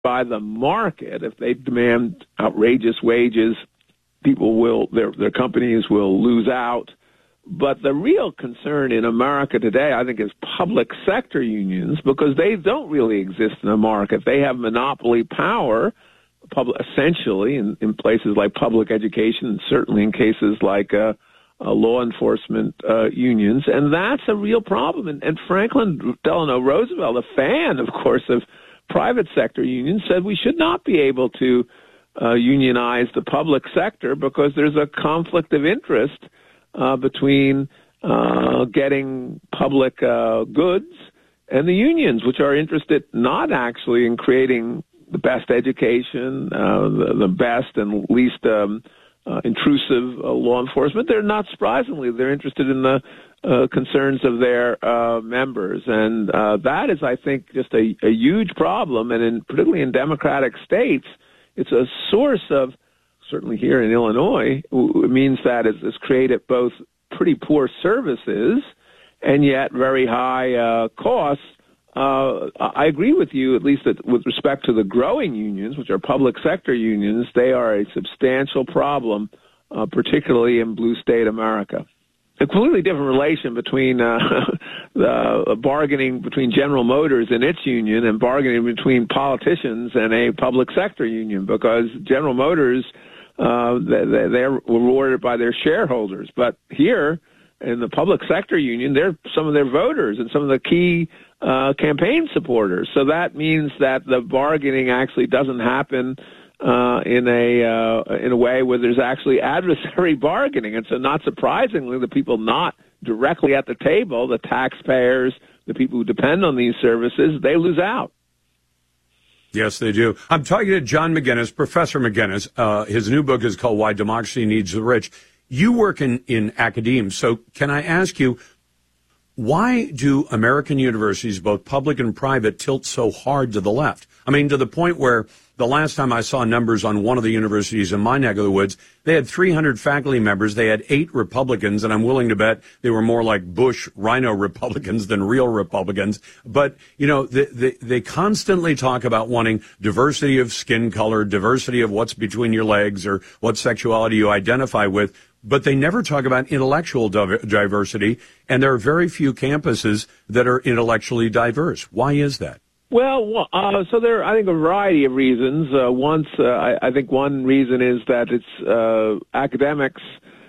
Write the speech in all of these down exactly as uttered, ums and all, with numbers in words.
by the market. If they demand outrageous wages, people will, their, their companies will lose out. But the real concern in America today, I think, is public sector unions, because they don't really exist in the market. They have monopoly power, public, essentially, in, in places like public education, and certainly in cases like uh, uh, law enforcement uh, unions. And that's a real problem. And, and Franklin Delano Roosevelt, a fan, of course, of private sector unions, said we should not be able to uh, unionize the public sector because there's a conflict of interest Uh, between uh, getting public uh, goods and the unions, which are interested not actually in creating the best education, uh, the, the best and least um, uh, intrusive uh, law enforcement. They're not surprisingly, they're interested in the uh, concerns of their uh, members. And uh, that is, I think, just a, a huge problem. And in, particularly in democratic states, it's a source of, certainly here in Illinois, it means that it's, it's created both pretty poor services and yet very high uh, costs. Uh, I agree with you, at least that with respect to the growing unions, which are public sector unions, they are a substantial problem, uh, particularly in blue state America. A completely different relation between uh, the bargaining between General Motors and its union and bargaining between politicians and a public sector union, because General Motors, Uh, they, they're rewarded by their shareholders. But here in the public sector union, they're some of their voters and some of the key uh, campaign supporters. So that means that the bargaining actually doesn't happen uh, in a uh, in a way where there's actually adversary bargaining. And so not surprisingly, the people not directly at the table, the taxpayers, the people who depend on these services, they lose out. Yes, they do. I'm talking to John McGinnis, Professor McGinnis. Uh, his new book is called Why Democracy Needs the Rich. You work in, in academia, so can I ask you, why do American universities, both public and private, tilt so hard to the left? I mean, to the point where the last time I saw numbers on one of the universities in my neck of the woods, they had three hundred faculty members. They had eight Republicans, and I'm willing to bet they were more like Bush Rhino Republicans than real Republicans. But, you know, they, they, they constantly talk about wanting diversity of skin color, diversity of what's between your legs or what sexuality you identify with. But they never talk about intellectual diversity, and there are very few campuses that are intellectually diverse. Why is that? Well, uh, so there are, I think, a variety of reasons. Uh, once, uh, I, I think one reason is that it's uh, academics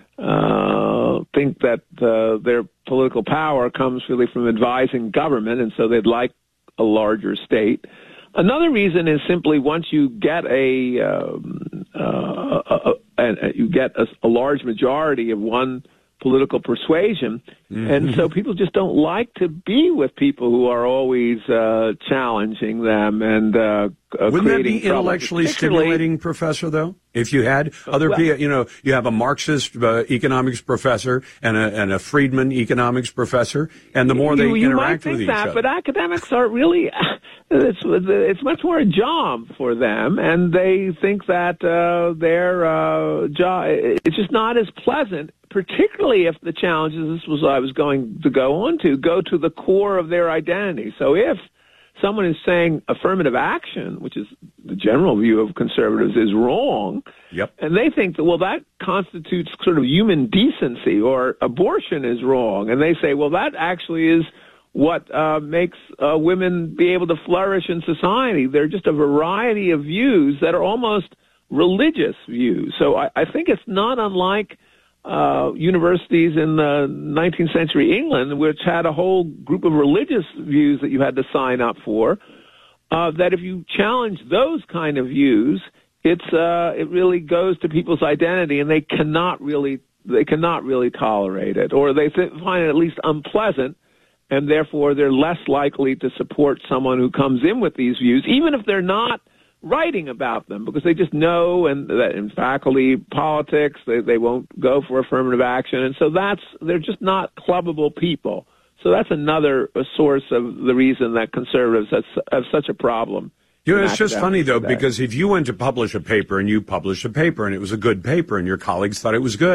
uh, think that uh, their political power comes really from advising government, and so they'd like a larger state. Another reason is simply once you get a, um, uh, a, a, a you get a, a large majority of one political persuasion, mm-hmm. and so people just don't like to be with people who are always uh, challenging them and uh, uh, Wouldn't that be trouble. intellectually stimulating, Professor, though? If you had other well, people, you know, you have a Marxist uh, economics professor and a, and a Friedman economics professor, and the more they you, you interact might think with each that, other. But academics are really, it's, it's much more a job for them, and they think that uh, their uh, job, it's just not as pleasant, particularly if the challenges, this was what I was going to go on to, go to the core of their identity. So if someone is saying affirmative action, which is the general view of conservatives, is wrong, yep. and they think that, well, that constitutes sort of human decency, or abortion is wrong, and they say, well, that actually is what uh, makes uh, women be able to flourish in society. There are just a variety of views that are almost religious views. So I, I think it's not unlike Uh, universities in the nineteenth century England, which had a whole group of religious views that you had to sign up for, uh, that if you challenge those kind of views, it's uh, it really goes to people's identity, and they cannot really they cannot really tolerate it, or they th- find it at least unpleasant, and therefore they're less likely to support someone who comes in with these views, even if they're not writing about them, because they just know, and that in faculty politics they, they won't go for affirmative action, and so that's they're just not clubbable people. So that's another a source of the reason that conservatives have, have such a problem. You know, it's just funny though, today. because if you went to publish a paper and you published a paper and it was a good paper and your colleagues thought it was good,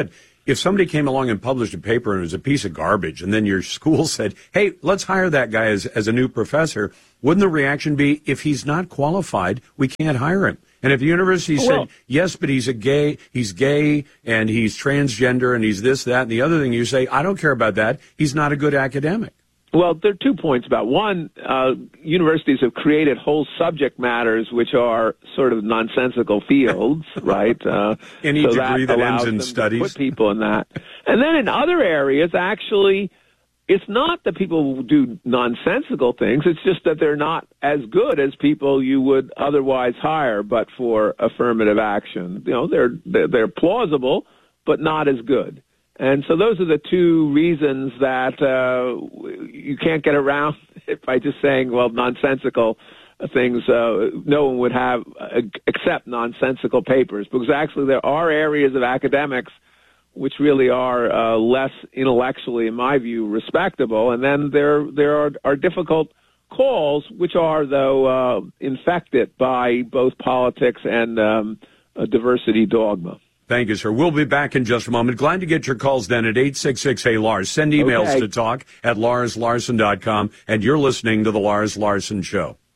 if somebody came along and published a paper and it was a piece of garbage, and then your school said, hey, let's hire that guy as, as a new professor, wouldn't the reaction be, if he's not qualified, we can't hire him? And if the university well, said, yes, but he's a gay, he's gay, and he's transgender, and he's this, that, and the other thing, you say, I don't care about that, he's not a good academic. Well, there are two points about. One, uh, universities have created whole subject matters which are sort of nonsensical fields, right? Uh, Any so degree that, that ends in them studies. To put people in that. And then in other areas, actually, it's not that people do nonsensical things. It's just that they're not as good as people you would otherwise hire, but for affirmative action. You know, they're they're, they're plausible, but not as good. And so those are the two reasons that uh, you can't get around it by just saying, well, nonsensical things. Uh, no one would have uh, accept nonsensical papers, because actually there are areas of academics which really are uh, less intellectually, in my view, respectable. And then there there are, are difficult calls, which are, though, uh, infected by both politics and um, a diversity dogma. Thank you, sir. We'll be back in just a moment. Glad to get your calls then at eight six six, hey, Lars. Send emails okay. to talk at lars larson dot com, and you're listening to The Lars Larson Show.